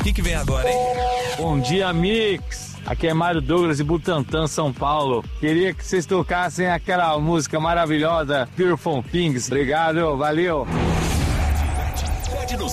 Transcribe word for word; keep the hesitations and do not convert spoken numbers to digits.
O que, que vem agora, hein? Bom dia, Mix. Aqui é Mário Douglas de Butantã, São Paulo. Queria que vocês tocassem aquela música maravilhosa, Beautiful Things. Obrigado, valeu.